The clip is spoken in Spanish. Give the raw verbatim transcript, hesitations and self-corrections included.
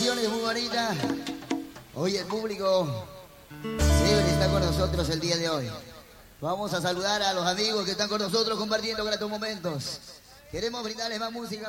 canciones muy bonitas. Hoy el público chévere está con nosotros el día de hoy. Vamos a saludar a los amigos que están con nosotros compartiendo gratos momentos. Queremos brindarles más música.